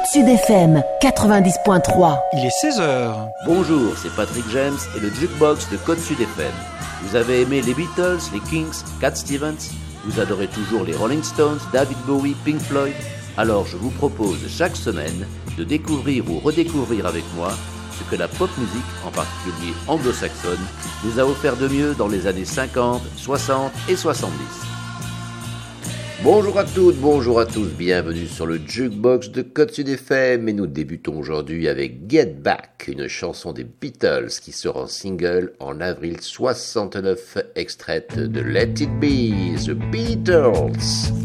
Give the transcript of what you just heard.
Côte Sud FM 90.3. Il est 16h. Bonjour, c'est Patrick James et le Jukebox de Côte Sud FM. Vous avez aimé les Beatles, les Kings, Cat Stevens? Vous adorez toujours les Rolling Stones, David Bowie, Pink Floyd? Alors je vous propose chaque semaine de découvrir ou redécouvrir avec moi ce que la pop musique, en particulier anglo-saxonne, nous a offert de mieux dans les années 50, 60 et 70. Bonjour à toutes, bonjour à tous, bienvenue sur le Jukebox de Côte Sud FM et nous débutons aujourd'hui avec Get Back, une chanson des Beatles qui sera en single en avril 69, extraite de Let It Be, The Beatles.